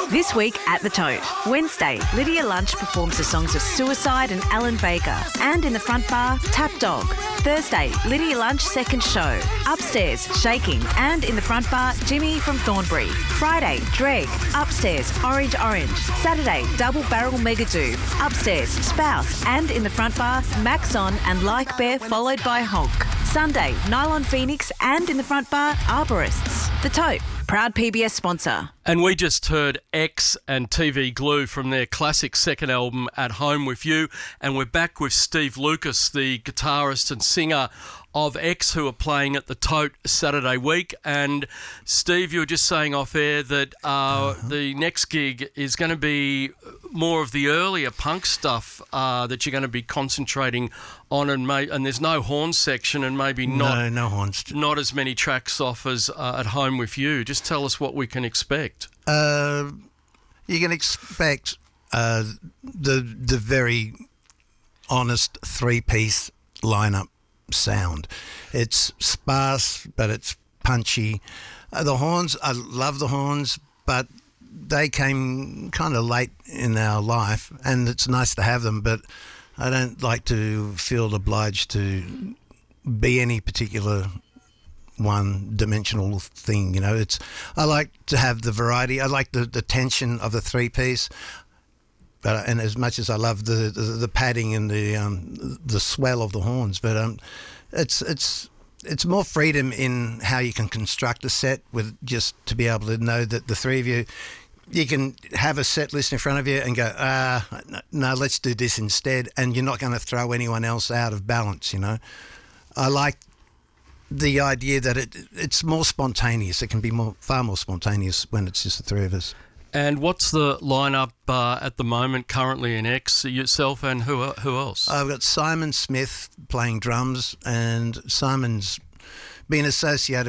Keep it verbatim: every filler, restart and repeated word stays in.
This week at The Tote. Wednesday, Lydia Lunch performs the songs of Suicide and Alan Baker. And in the front bar, Tap Dog. Thursday, Lydia Lunch second show. Upstairs, Shaking. And in the front bar, Jimmy from Thornbury. Friday, Dreg. Upstairs, Orange Orange. Saturday, Double Barrel Megadoo. Upstairs, Spouse. And in the front bar, Maxon and Like Bear, followed by Honk. Sunday, Nylon Phoenix. And in the front bar, Arborists. The Tote, proud P B S sponsor. And we just heard X and T V Glue from their classic second album, At Home With You. And we're back with Steve Lucas, the guitarist and singer of X, who are playing at the Tote Saturday week. And Steve, you were just saying off air that uh, uh-huh. the next gig is going to be more of the earlier punk stuff uh, that you're going to be concentrating on, and may- and there's no horn section, and maybe not no, no horns. not as many tracks off as uh, At Home With You. Just tell us what we can expect. Uh, you can expect uh, the the very honest three-piece lineup sound. It's sparse, but it's punchy. Uh, the horns, I love the horns, but they came kind of late in our life, and it's nice to have them, but I don't like to feel obliged to be any particular one-dimensional thing, you know. It's I like to have the variety. I like the, the tension of the three-piece, but and as much as I love the the, the padding and the um, the swell of the horns, but um, it's it's it's more freedom in how you can construct a set, with just to be able to know that the three of you, you can have a set list in front of you and go, ah, no, no, let's do this instead, and you're not going to throw anyone else out of balance, you know. I like the idea that it it's more spontaneous. It can be more far more spontaneous when it's just the three of us. And what's the lineup uh, at the moment currently in X? Yourself and who who else? I've got Simon Smith playing drums, and Simon's been associated